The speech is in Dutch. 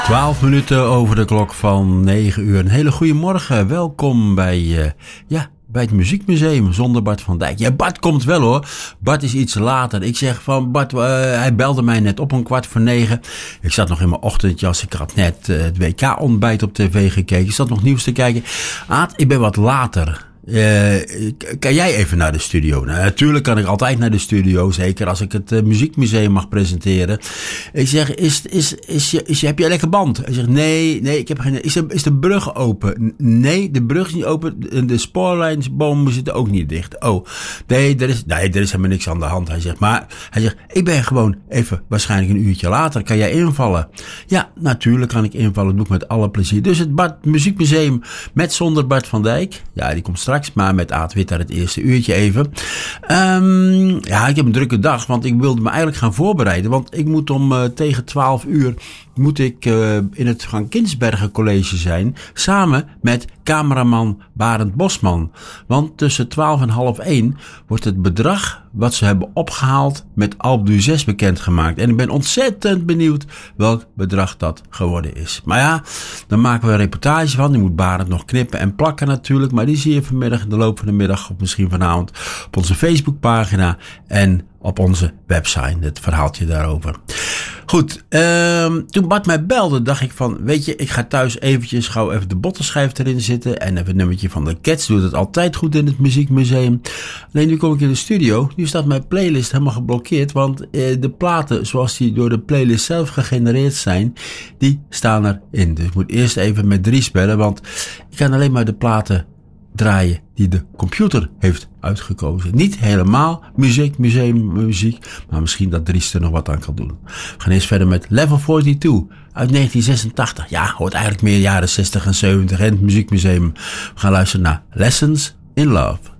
12 minuten over de klok van 9 uur. Een hele goede morgen. Welkom bij het Muziekmuseum zonder Bart van Dijk. Ja, Bart komt wel hoor. Bart is iets later. Ik zeg van Bart, hij belde mij net op om 8:45. Ik zat nog in mijn ochtendjas. Ik had net het WK-ontbijt op tv gekeken. Ik zat nog nieuws te kijken. Aad, ik ben wat later. Kan jij even naar de studio? Nou, natuurlijk kan ik altijd naar de studio, zeker als ik het muziekmuseum mag presenteren. Ik zeg, heb jij lekker band? Hij zegt, nee, ik heb geen. Is de brug open? Nee, de brug is niet open. De spoorlijnsbomen zitten ook niet dicht. Oh, nee, er is helemaal niks aan de hand. Hij zegt, ik ben gewoon even waarschijnlijk een uurtje later. Kan jij invallen? Ja, natuurlijk kan ik invallen. Dat doe ik met alle plezier. Dus het Muziekmuseum met zonder Bart van Dijk. Ja, die komt straks. Maar met Aad Witter het eerste uurtje even. Ik heb een drukke dag, want ik wilde me eigenlijk gaan voorbereiden. Want ik moet tegen 12 uur in het Van Kinsbergen College zijn. Samen met cameraman Barend Bosman. Want tussen 12 en half 1 wordt het bedrag wat ze hebben opgehaald met Alpe d'Huez bekendgemaakt. En ik ben ontzettend benieuwd welk bedrag dat geworden is. Maar ja, dan maken we een reportage van. Die moet Barend nog knippen en plakken natuurlijk. Maar die zie je vanmiddag in de loop van de middag of misschien vanavond op onze Facebookpagina en op onze website. Het verhaaltje daarover. Goed, toen Bart mij belde, dacht ik van, weet je, ik ga thuis eventjes gauw even de bottenschijf erin zitten en even een nummertje van de Cats. Doet het altijd goed in het muziekmuseum. Alleen nu kom ik in de studio, nu staat mijn playlist helemaal geblokkeerd, want de platen zoals die door de playlist zelf gegenereerd zijn, die staan erin. Dus ik moet eerst even met Dries bellen, want ik kan alleen maar de platen draaien die de computer heeft uitgekozen. Niet helemaal muziek, maar misschien dat Dries er nog wat aan kan doen. We gaan eerst verder met Level 42 uit 1986. Ja, hoort eigenlijk meer jaren 60 en 70 in het muziekmuseum. We gaan luisteren naar Lessons in Love.